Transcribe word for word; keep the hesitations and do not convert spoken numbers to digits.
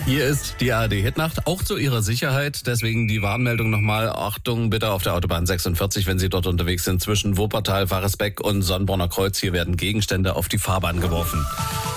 Hier ist die A R D-Hitnacht, auch zu Ihrer Sicherheit. Deswegen die Warnmeldung nochmal. Achtung bitte auf der Autobahn sechsundvierzig, wenn Sie dort unterwegs sind, zwischen Wuppertal, Varesbeck und Sonnbrunner Kreuz. Hier werden Gegenstände auf die Fahrbahn geworfen.